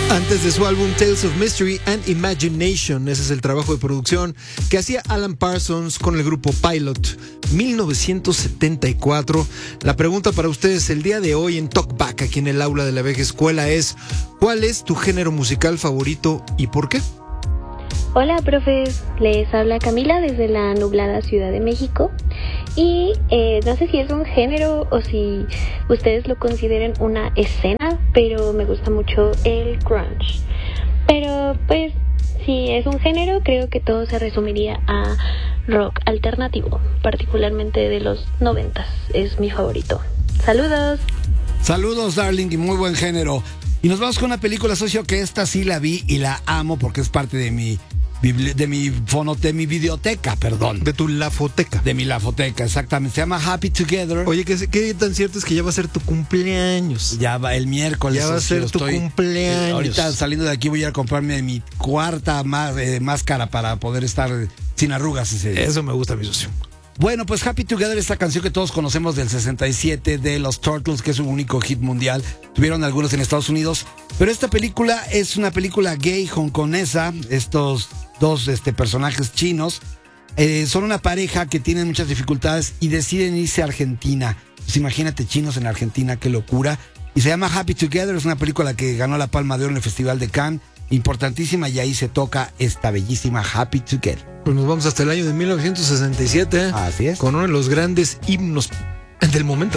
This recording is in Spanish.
Antes de su álbum Tales of Mystery and Imagination, ese es el trabajo de producción que hacía Alan Parsons con el grupo Pilot, 1974. La pregunta para ustedes el día de hoy en Talkback, aquí en el aula de la vieja escuela, es: ¿cuál es tu género musical favorito y por qué? Hola, profes. Les habla Camila desde la nublada Ciudad de México. Y no sé si es un género o si ustedes lo consideren una escena, pero me gusta mucho el grunge. Pero pues, si es un género, creo que todo se resumiría a rock alternativo, particularmente de los 90s. Es mi favorito. ¡Saludos! Saludos, darling, y muy buen género. Y nos vamos con una película, socio, que esta sí la vi y la amo porque es parte de mi videoteca, perdón. De tu lafoteca. De mi lafoteca, exactamente. Se llama Happy Together. Oye, ¿qué tan cierto es que ya va a ser tu cumpleaños? Ya va el miércoles. Ya va a ser tu cumpleaños. Ahorita saliendo de aquí voy a ir a comprarme mi cuarta máscara para poder estar sin arrugas ese día. Eso me gusta, mi socio. Bueno, pues Happy Together, esta canción que todos conocemos del 67 de los Turtles, que es un único hit mundial. Tuvieron algunos en Estados Unidos. Pero esta película es una película gay hongkonesa. Estos dos personajes chinos son una pareja que tienen muchas dificultades y deciden irse a Argentina. Pues imagínate, chinos en Argentina, qué locura. Y se llama Happy Together, es una película que ganó la Palma de Oro en el Festival de Cannes. Importantísima, y ahí se toca esta bellísima Happy Together. Pues nos vamos hasta el año de 1967. Así es. Con uno de los grandes himnos del momento.